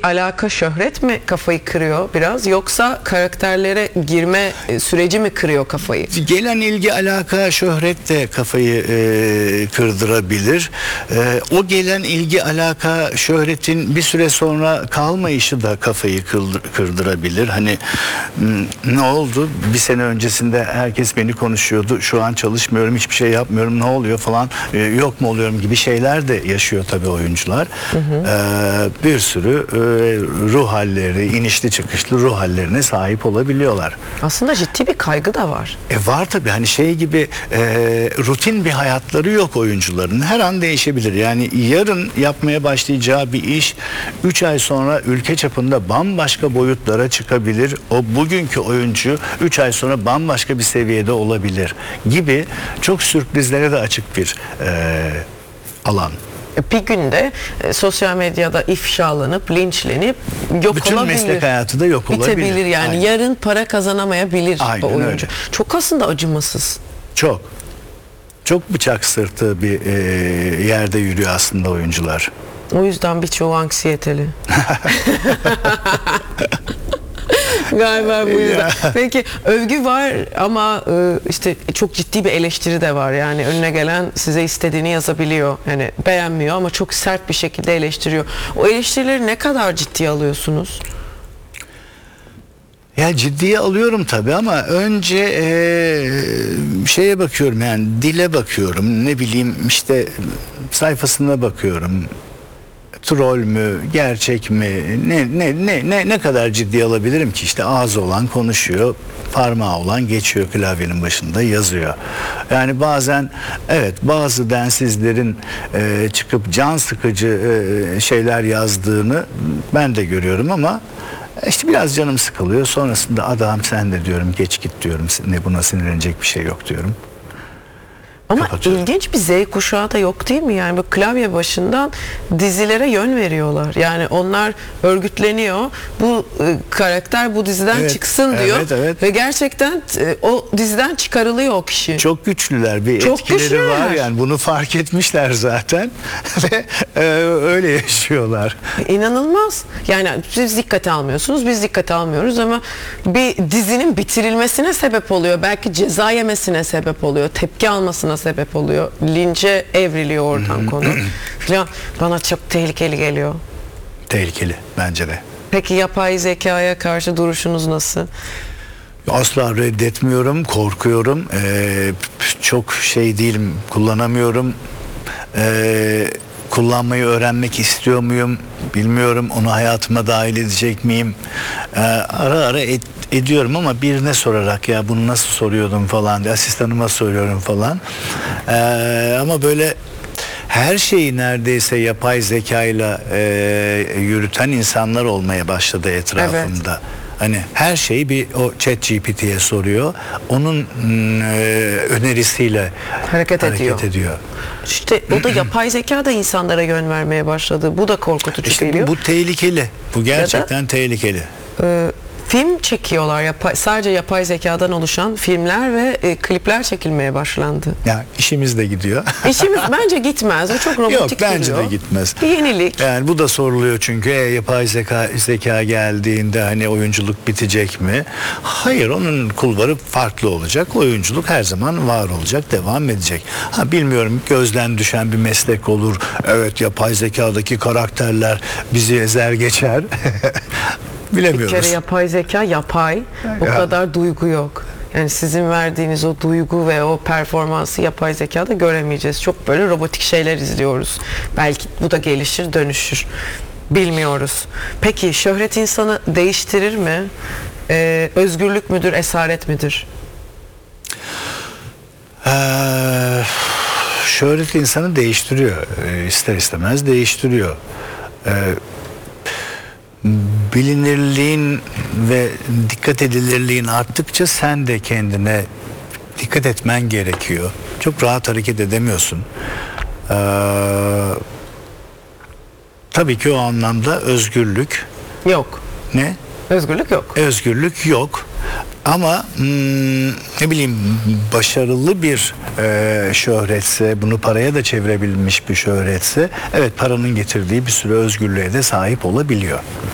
alaka, şöhret mi kafayı kırıyor biraz, yoksa karakterlere girme süreci mi kırıyor kafayı? Gelen ilgi, alaka, şöhret de kafayı kırdırabilir. O gelen ilgi, alaka, şöhretin bir süre sonra kalmayışı da kafayı kırdırabilir. Hani ne oldu? Bir sene öncesinde herkes beni konuşuyordu. Şu an çalışmıyorum, hiçbir şey yapmıyorum. Ne oluyor falan, yok mu oluyorum gibi şeyler de yaşıyor tabii oyuncular. Bir sürü ruh halleri, inişli çıkışlı ruh hallerine sahip olabiliyorlar. Aslında ciddi bir kaygı da var. Var tabii, hani şey gibi rutin bir hayatları yok oyuncuların. Her an değişebilir. Yani yarın yapmaya başlayacağı bir iş 3 ay sonra ülke çapında bambaşka boyutlara çıkabilir. O bugünkü oyuncu 3 ay sonra bambaşka bir seviyede olabilir gibi çok sürprizlere de açık bir alan. Bir günde sosyal medyada ifşalanıp, linçlenip yok bütün olabilir. Bütün meslek hayatı da yok olabilir. Bitebilir yani. Aynen. Yarın para kazanamayabilir o oyuncu. Öyle. Çok aslında acımasız. Çok. Çok bıçak sırtı bir yerde yürüyor aslında oyuncular. O yüzden birçoğu anksiyeteli. Galiba bu yüzden. Peki övgü var ama işte çok ciddi bir eleştiri de var. Yani önüne gelen size istediğini yazabiliyor. Yani beğenmiyor ama çok sert bir şekilde eleştiriyor. O eleştirileri ne kadar ciddiye alıyorsunuz? Ya ciddiye alıyorum tabii ama önce şeye bakıyorum, yani dile bakıyorum, ne bileyim işte sayfasına bakıyorum. Troll mü, gerçek mi, ne kadar ciddiye alabilirim ki? İşte ağzı olan konuşuyor, parmağı olan geçiyor klavyenin başında yazıyor. Yani bazen evet, bazı densizlerin çıkıp can sıkıcı şeyler yazdığını ben de görüyorum ama işte biraz canım sıkılıyor. Sonrasında adam sen de diyorum, geç git diyorum, ne buna sinirlenecek bir şey yok diyorum. Ama ilginç bir Z kuşağı da yok değil mi? Yani bu klavye başından dizilere yön veriyorlar. Yani onlar örgütleniyor. Bu karakter bu diziden çıksın diyor. Evet. Ve gerçekten o diziden çıkarılıyor o kişi. Çok güçlüler, bir çok etkileri güçlüler. var yani, bunu fark etmişler zaten ve öyle yaşıyorlar. İnanılmaz. Yani siz dikkate almıyorsunuz, biz dikkate almıyoruz ama bir dizinin bitirilmesine sebep oluyor. Belki ceza yemesine sebep oluyor. Tepki almasına sebep oluyor. Lince evriliyor oradan konu. Falan. Bana çok tehlikeli geliyor. Tehlikeli bence de. Peki yapay zekaya karşı duruşunuz nasıl? Asla reddetmiyorum, korkuyorum. Çok şey değilim, kullanamıyorum. Kullanmayı öğrenmek istiyor muyum bilmiyorum. Onu hayatıma dahil edecek miyim? Ara ediyorum ama birine sorarak, ya bunu nasıl soruyordum falan diye, asistanıma soruyorum falan. Ama böyle her şeyi neredeyse yapay zekayla yürüten insanlar olmaya başladı etrafımda. Evet. Hani her şeyi bir o ChatGPT'ye soruyor. Onun önerisiyle hareket ediyor. İşte o da yapay zeka da insanlara yön vermeye başladı. Bu da korkutucu işte geliyor. Bu tehlikeli. Bu gerçekten tehlikeli. Film çekiyorlar, sadece yapay zekadan oluşan filmler ve klipler çekilmeye başlandı. Ya işimiz de gidiyor. İşimiz bence gitmez. O çok robotik Yok, bence geliyor. de gitmez. Bir yenilik. Yani bu da soruluyor çünkü yapay zeka geldiğinde hani oyunculuk bitecek mi? Hayır, onun kulvarı farklı olacak. Oyunculuk her zaman var olacak, devam edecek. Bilmiyorum, gözden düşen bir meslek olur. Evet, yapay zekadaki karakterler bizi ezer geçer. Bilemiyoruz. Bir kere yapay zeka yapay. O kadar duygu yok. Yani sizin verdiğiniz o duygu ve o performansı yapay zekada göremeyeceğiz. Çok böyle robotik şeyler izliyoruz. Belki bu da gelişir, dönüşür. Bilmiyoruz. Peki şöhret insanı değiştirir mi? Özgürlük müdür, esaret midir? Şöhret insanı değiştiriyor. İster istemez değiştiriyor. Bilinirliğin ve dikkat edilirliğin arttıkça sen de kendine dikkat etmen gerekiyor. Çok rahat hareket edemiyorsun. Tabii ki o anlamda özgürlük yok. Ne? Özgürlük yok. Özgürlük yok. Ama ne bileyim, başarılı bir şöhretse, bunu paraya da çevirebilmiş bir şöhretse, evet, paranın getirdiği bir sürü özgürlüğe de sahip olabiliyor.